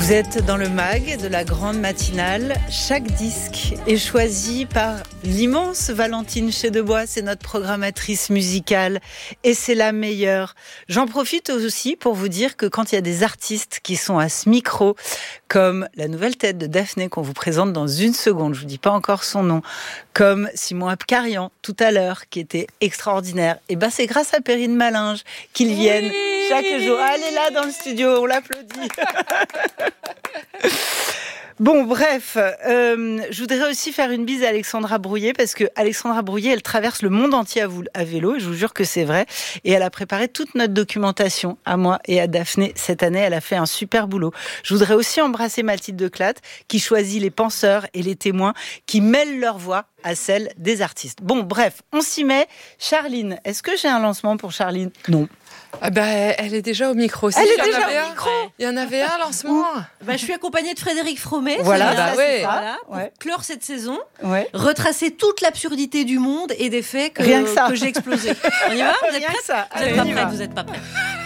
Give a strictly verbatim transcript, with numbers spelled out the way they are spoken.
Vous êtes dans le mag de la grande matinale. Chaque disque est choisi par l'immense Valentine Chedebois. C'est notre programmatrice musicale et c'est la meilleure. J'en profite aussi pour vous dire que quand il y a des artistes qui sont à ce micro, comme la nouvelle tête de Daphné qu'on vous présente dans une seconde, je vous dis pas encore son nom, comme Simon Abkarian tout à l'heure, qui était extraordinaire, et ben c'est grâce à Perrine Malinge qu'ils viennent oui chaque jour. Elle est là dans le studio, on l'applaudit. Bon, bref, euh, je voudrais aussi faire une bise à Alexandra Brouillet parce que Alexandra Brouillet, elle traverse le monde entier à, vous, à vélo, et je vous jure que c'est vrai. Et elle a préparé toute notre documentation à moi et à Daphné cette année. Elle a fait un super boulot. Je voudrais aussi embrasser Mathilde Declate qui choisit les penseurs et les témoins qui mêlent leur voix à celle des artistes. Bon, bref, on s'y met. Charline, est-ce que j'ai un lancement pour Charline ? Non. Ah bah, elle est déjà au micro. Elle est déjà au micro. Il y en avait un lancement. Bah, je suis accompagnée de Frédéric Fromet. Voilà, bah, ça, ouais. voilà, pour ouais. clore cette saison, ouais. retracer toute l'absurdité du monde et des faits que, Rien que, ça. que j'ai explosé. On y va ? Vous êtes Rien prêts ? que ça. Vous n'êtes pas prêts, vous n'êtes pas prêts.